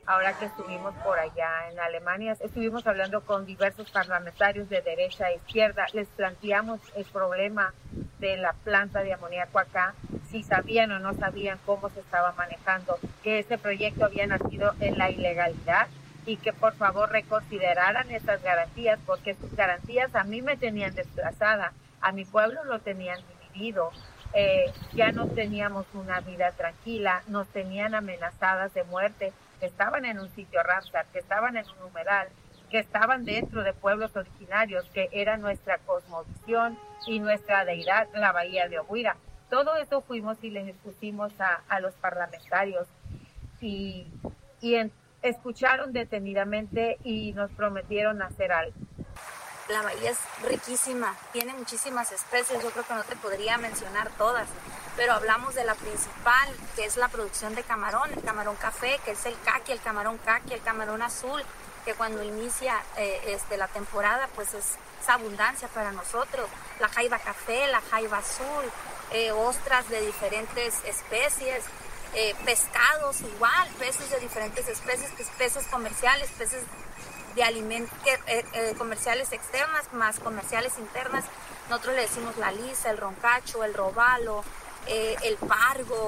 ahora que estuvimos por allá en Alemania, estuvimos hablando con diversos parlamentarios de derecha e izquierda, les planteamos el problema de la planta de amoníaco acá, si sabían o no sabían cómo se estaba manejando, que ese proyecto había nacido en la ilegalidad y que por favor reconsideraran esas garantías, porque sus garantías a mí me tenían desplazada, a mi pueblo lo tenían dividido. Ya no teníamos una vida tranquila, nos tenían amenazadas de muerte, que estaban en un sitio Ramsar, que estaban en un humedal, que estaban dentro de pueblos originarios, que era nuestra cosmovisión y nuestra deidad, la Bahía de Oguira. Todo eso fuimos y les expusimos a los parlamentarios y escucharon detenidamente y nos prometieron hacer algo. La bahía es riquísima, tiene muchísimas especies, yo creo que no te podría mencionar todas, pero hablamos de la principal, que es la producción de camarón, el camarón café, que es el caqui, el camarón azul, que cuando inicia la temporada pues es abundancia para nosotros, la jaiba café, la jaiba azul, ostras de diferentes especies, pescados igual, peces de diferentes especies, peces comerciales, peces de alimentos comerciales externas más comerciales internas. Nosotros le decimos la lisa, el roncacho, el robalo, el pargo.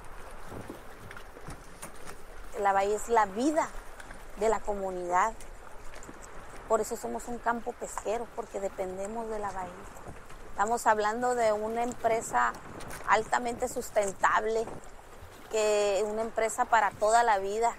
La bahía es la vida de la comunidad. Por eso somos un campo pesquero, porque dependemos de la bahía. Estamos hablando de una empresa altamente sustentable, que una empresa para toda la vida.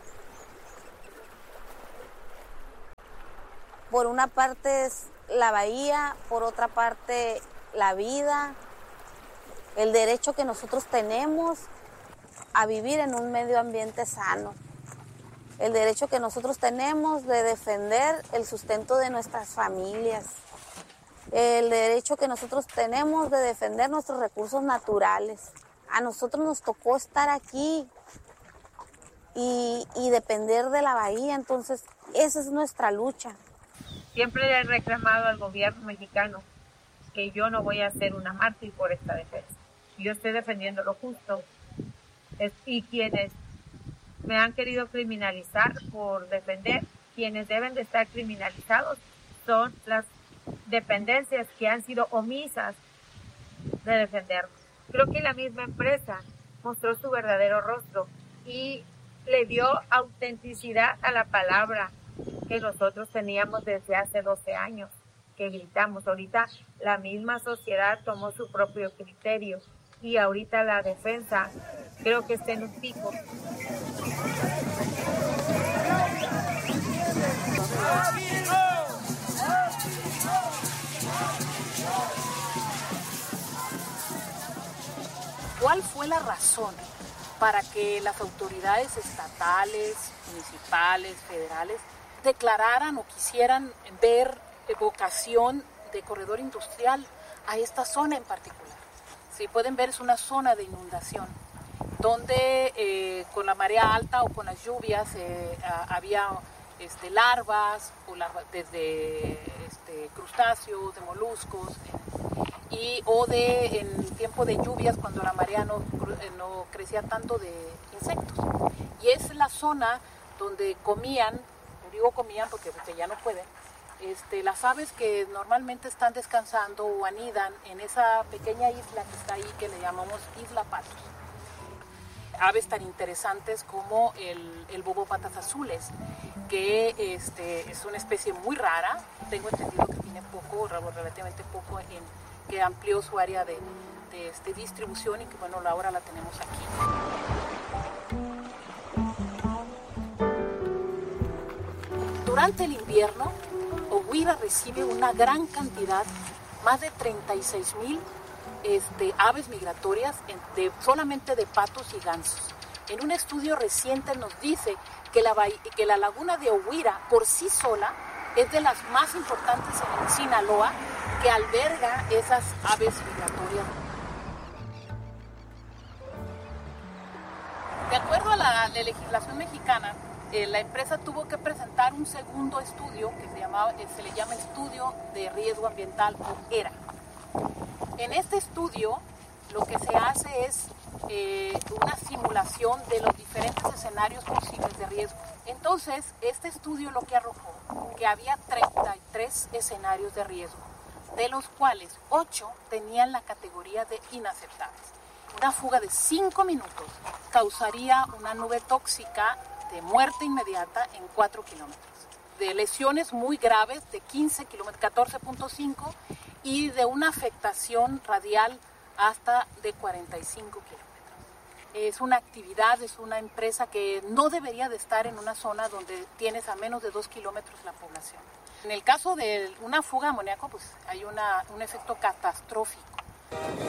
Por una parte es la bahía, por otra parte la vida, el derecho que nosotros tenemos a vivir en un medio ambiente sano, el derecho que nosotros tenemos de defender el sustento de nuestras familias, el derecho que nosotros tenemos de defender nuestros recursos naturales. A nosotros nos tocó estar aquí y depender de la bahía, entonces esa es nuestra lucha. Siempre le he reclamado al gobierno mexicano que yo no voy a hacer una mártir por esta defensa. Yo estoy defendiendo lo justo. Y quienes me han querido criminalizar por defender, quienes deben de estar criminalizados son las dependencias que han sido omisas de defendernos. Creo que la misma empresa mostró su verdadero rostro y le dio autenticidad a la palabra que nosotros teníamos desde hace 12 años, que gritamos. Ahorita la misma sociedad tomó su propio criterio y ahorita la defensa creo que está en un pico. ¿Cuál fue la razón para que las autoridades estatales, municipales, federales declararan o quisieran ver vocación de corredor industrial a esta zona en particular? Si pueden ver, es una zona de inundación donde con la marea alta o con las lluvias había larvas desde crustáceos, de moluscos, o en tiempo de lluvias cuando la marea no crecía tanto de insectos. Y es la zona donde comían, digo comían porque ya no pueden, las aves que normalmente están descansando o anidan en esa pequeña isla que está ahí, que le llamamos Isla Patos. Aves tan interesantes como el bobo patas azules, que es una especie muy rara. Tengo entendido que tiene relativamente poco, que amplió su área de distribución y que bueno, ahora la tenemos aquí. Durante el invierno, Oguira recibe una gran cantidad, más de 36,000 aves migratorias solamente de patos y gansos. En un estudio reciente nos dice que la laguna de Oguira por sí sola es de las más importantes en Sinaloa, que alberga esas aves migratorias. De acuerdo a la legislación mexicana, la empresa tuvo que presentar un segundo estudio que se le llama Estudio de Riesgo Ambiental, o ERA. En este estudio lo que se hace es una simulación de los diferentes escenarios posibles de riesgo. Entonces, este estudio lo que arrojó, que había 33 escenarios de riesgo, de los cuales 8 tenían la categoría de inaceptables. Una fuga de 5 minutos causaría una nube tóxica de muerte inmediata en 4 kilómetros, de lesiones muy graves de 15 kilómetros, 14.5, y de una afectación radial hasta de 45 kilómetros. Es una actividad, es una empresa que no debería de estar en una zona donde tienes a menos de 2 kilómetros la población. En el caso de una fuga de amoníaco, pues hay un efecto catastrófico.